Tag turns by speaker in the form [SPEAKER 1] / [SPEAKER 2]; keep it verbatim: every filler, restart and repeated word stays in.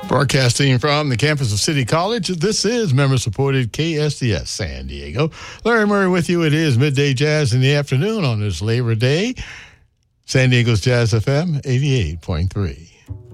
[SPEAKER 1] Broadcasting from the campus of City College, this is member-supported K S D S San Diego. Larry Murray with you. It is Midday Jazz in the afternoon on this Labor Day. San Diego's Jazz F M eighty-eight point three.